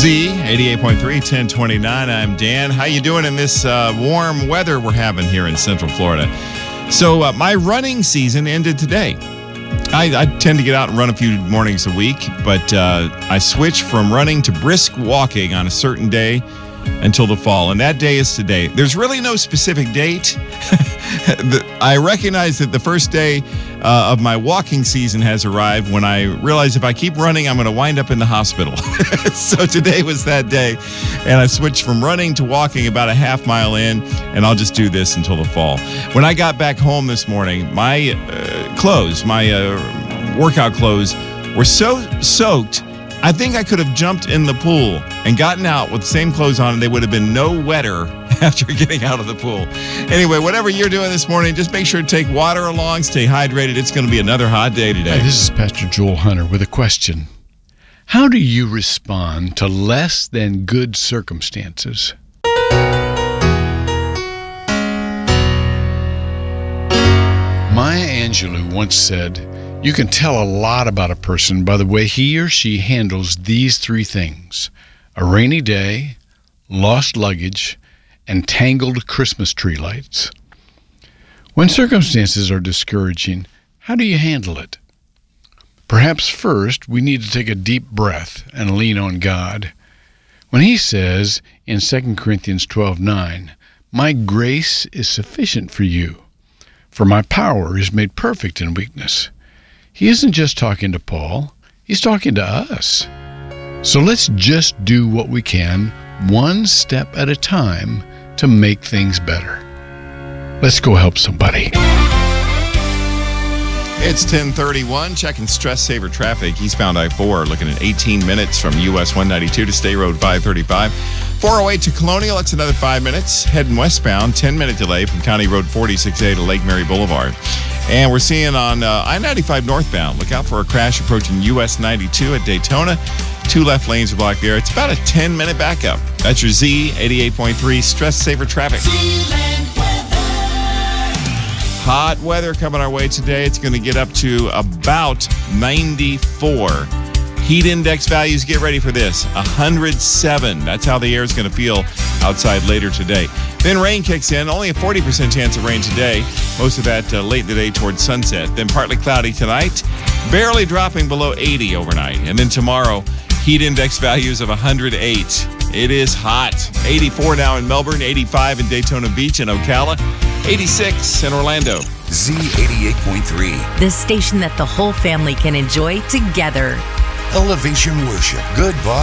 Z 88.3, 1029. I'm Dan. How you doing in this warm weather we're having here in Central Florida? So my running season ended today. I tend to get out and run a few mornings a week, but I switched from running to brisk walking on a certain day until the fall, and that day is today. There's really no specific date. I recognize that the first day of my walking season has arrived when I realize if I keep running, I'm going to wind up in the hospital. So today was that day, and I switched from running to walking about a half mile in, and I'll just do this until the fall. When I got back home this morning, my workout clothes were so soaked, I think I could have jumped in the pool and gotten out with the same clothes on, and they would have been no wetter after getting out of the pool. Anyway, whatever you're doing this morning, just make sure to take water along, stay hydrated. It's going to be another hot day today. Hi, this is Pastor Joel Hunter with a question. How do you respond to less than good circumstances? Maya Angelou once said, "You can tell a lot about a person by the way he or she handles these three things: a rainy day, lost luggage, and tangled Christmas tree lights." When circumstances are discouraging, how do you handle it? Perhaps first we need to take a deep breath and lean on God. When he says in 2 Corinthians 12:9, "My grace is sufficient for you, for my power is made perfect in weakness," he isn't just talking to Paul, he's talking to us. So let's just do what we can, one step at a time, to make things better. Let's go help somebody. It's 10:31, checking Stress Saver traffic. Eastbound I-4, looking at 18 minutes from US 192 to State Road 535. 408 to Colonial, it's another 5 minutes. Heading westbound, 10-minute delay from County Road 46A to Lake Mary Boulevard. And we're seeing on I-95 northbound, look out for a crash approaching US 92 at Daytona. 2 left lanes are blocked there. It's about a 10-minute backup. That's your Z 88.3 Stress Saver traffic. Hot weather coming our way today. It's going to get up to about 94. Heat index values, get ready for this, 107. That's how the air is going to feel outside later today. Then rain kicks in, only a 40% chance of rain today. Most of that late in the day towards sunset. Then partly cloudy tonight, barely dropping below 80 overnight. And then tomorrow, heat index values of 108. It is hot. 84 now in Melbourne, 85 in Daytona Beach and Ocala, 86 in Orlando. Z 88.3. The station that the whole family can enjoy together. Elevation Worship. Goodbye.